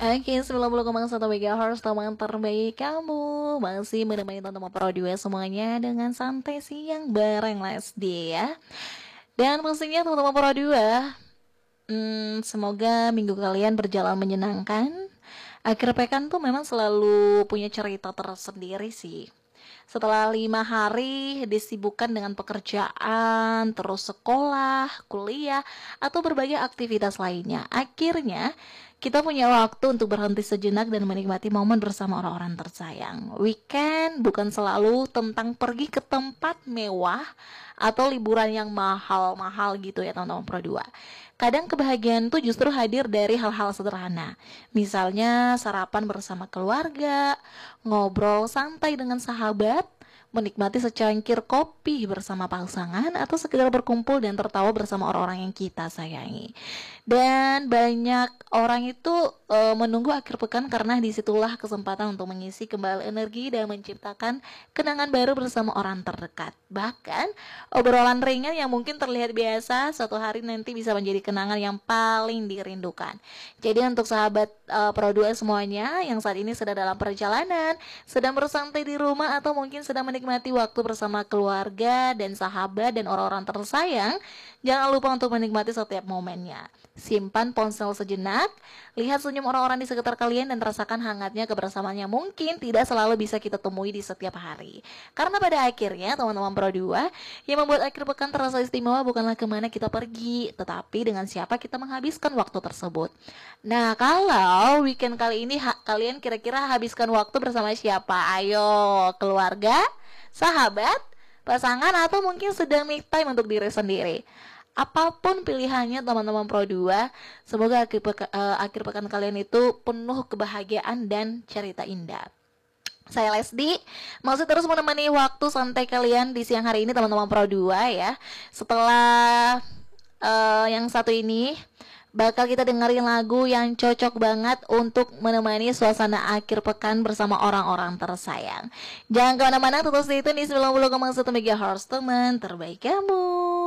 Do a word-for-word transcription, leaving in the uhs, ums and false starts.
Oke, sembilan puluh koma satu megahertz teman terbaik kamu. Masih menemani teman-teman Pro dua semuanya dengan santai siang bareng Lesdi ya. Dan pastinya teman-teman Pro dua, hmm, semoga minggu kalian berjalan menyenangkan. Akhir pekan tuh memang selalu punya cerita tersendiri sih. Setelah lima hari disibukkan dengan pekerjaan, terus sekolah, kuliah, atau berbagai aktivitas lainnya, akhirnya kita punya waktu untuk berhenti sejenak dan menikmati momen bersama orang-orang tersayang. Weekend bukan selalu tentang pergi ke tempat mewah atau liburan yang mahal-mahal gitu ya teman-teman Pro dua. Kadang kebahagiaan tuh justru hadir dari hal-hal sederhana. Misalnya sarapan bersama keluarga, ngobrol santai dengan sahabat, menikmati secangkir kopi bersama pasangan, atau sekedar berkumpul dan tertawa bersama orang-orang yang kita sayangi. Dan banyak orang itu e, menunggu akhir pekan karena disitulah kesempatan untuk mengisi kembali energi dan menciptakan kenangan baru bersama orang terdekat. Bahkan obrolan ringan yang mungkin terlihat biasa suatu hari nanti bisa menjadi kenangan yang paling dirindukan. Jadi untuk sahabat e, Pro dua semuanya yang saat ini sedang dalam perjalanan, sedang bersantai di rumah, atau mungkin sedang menikmati waktu bersama keluarga dan sahabat dan orang-orang tersayang, jangan lupa untuk menikmati setiap momennya. Simpan ponsel sejenak, lihat senyum orang-orang di sekitar kalian dan rasakan hangatnya kebersamaannya. Mungkin tidak selalu bisa kita temui di setiap hari. Karena pada akhirnya teman-teman Pro dua, yang membuat akhir pekan terasa istimewa bukanlah kemana kita pergi, tetapi dengan siapa kita menghabiskan waktu tersebut. Nah, kalau weekend kali ini ha- kalian kira-kira habiskan waktu bersama siapa? Ayo, keluarga, sahabat, pasangan, atau mungkin sedang me time untuk diri sendiri. Apapun pilihannya teman-teman Pro dua, semoga akhir, peka, uh, akhir pekan kalian itu penuh kebahagiaan dan cerita indah. Saya Lesdi, masih terus menemani waktu santai kalian di siang hari ini teman-teman Pro dua ya. Setelah uh, yang satu ini, bakal kita dengerin lagu yang cocok banget untuk menemani suasana akhir pekan bersama orang-orang tersayang. Jangan kemana-mana, terus stay tune di sembilan puluh koma satu megahertz teman terbaik kamu.